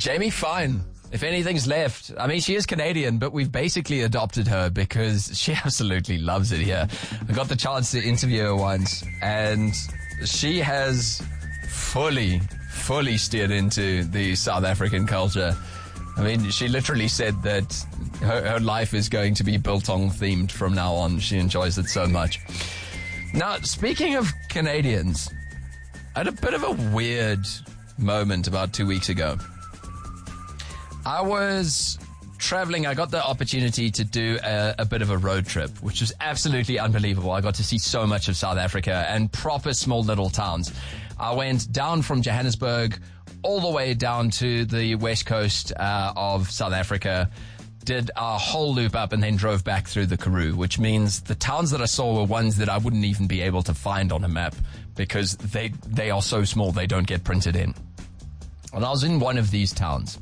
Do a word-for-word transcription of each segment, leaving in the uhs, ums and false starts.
Jamie, fine. If anything's left, I mean, she is Canadian, but we've basically adopted her because she absolutely loves it here. I got the chance to interview her once, and she has fully, fully steered into the South African culture. I mean, she literally said that her, her life is going to be biltong themed from now on. She enjoys it so much. Now, speaking of Canadians, I had a bit of a weird moment about two weeks ago. I was traveling. I got the opportunity to do a, a bit of a road trip, which was absolutely unbelievable. I got to see so much of South Africa and proper small little towns. I went down from Johannesburg all the way down to the west coast uh, of South Africa, did a whole loop up, and then drove back through the Karoo, which means the towns that I saw were ones that I wouldn't even be able to find on a map because they, they are so small, they don't get printed in. And I was in one of these towns.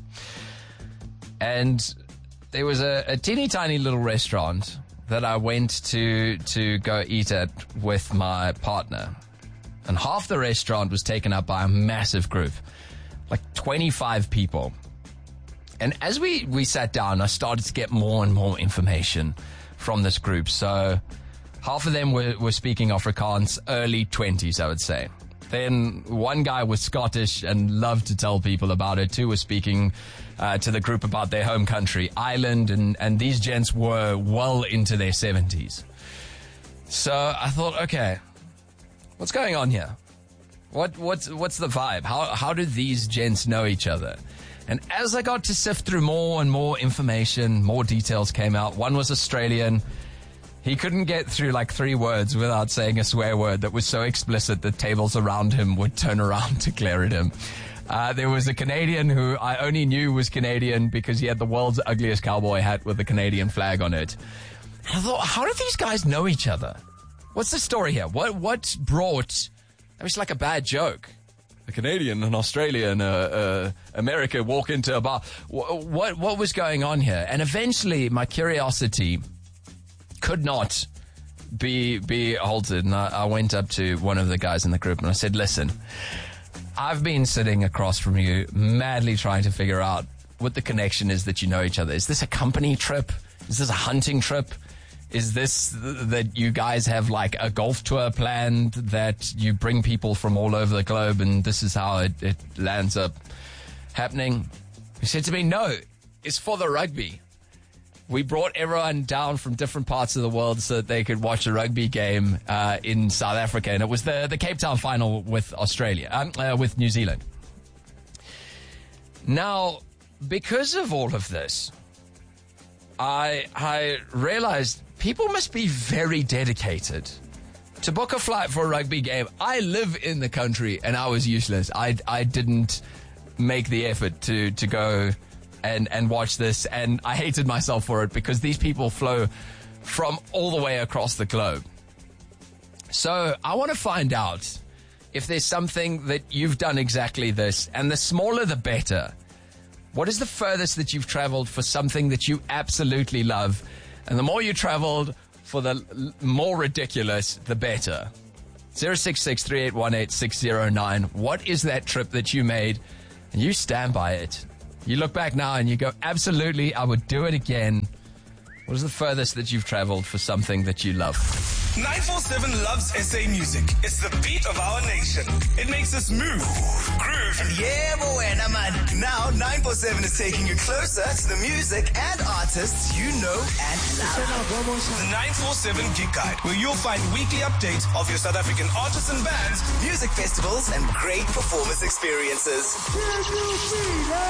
And there was a, a teeny tiny little restaurant that I went to to go eat at with my partner. And half the restaurant was taken up by a massive group, like twenty-five people. And as we, we sat down, I started to get more and more information from this group. So half of them were, were speaking Afrikaans, early twenties, I would say. Then one guy was Scottish and loved to tell people about it. Two were speaking uh, to the group about their home country, Ireland, and, and these gents were well into their seventies. So I thought, okay, what's going on here? What what's what's the vibe? How how do these gents know each other? And as I got to sift through more and more information, more details came out. One was Australian. He couldn't get through like three words without saying a swear word that was so explicit that tables around him would turn around to glare at him. Uh, there was a Canadian who I only knew was Canadian because he had the world's ugliest cowboy hat with the Canadian flag on it. And I thought, how do these guys know each other? What's the story here? What what brought... It was like a bad joke. A Canadian, an Australian, uh, uh, America walk into a bar. What, what what was going on here? And eventually my curiosity could not be be halted. And I, I went up to one of the guys in the group and I said, listen, I've been sitting across from you, madly trying to figure out what the connection is that you know each other. Is this a company trip? Is this a hunting trip? Is this th- that you guys have like a golf tour planned that you bring people from all over the globe and this is how it, it lands up happening? He said to me, no, it's for the rugby. We brought everyone down from different parts of the world so that they could watch a rugby game uh, in South Africa. And it was the, the Cape Town final with Australia, um, uh, with New Zealand. Now, because of all of this, I I realized people must be very dedicated to book a flight for a rugby game. I live in the country and I was useless. I, I didn't make the effort to, to go and, and watch this, and I hated myself for it because these people flow from all the way across the globe. So I want to find out if there's something that you've done exactly this, and the smaller the better. What is the furthest that you've traveled for something that you absolutely love? And the more you traveled for the l- more ridiculous, the better. zero six six, three eight one eight, six zero nine. What is that trip that you made? And you stand by it. You look back now and you go, absolutely, I would do it again. What is the furthest that you've traveled for something that you love? nine four seven loves S A music. It's the beat of our nation. It makes us move, groove, and yeah, boy, man. Now nine four seven is taking you closer to the music and artists you know and love. The nine four seven Gig Guide, where you'll find weekly updates of your South African artists and bands, music festivals, and great performance experiences.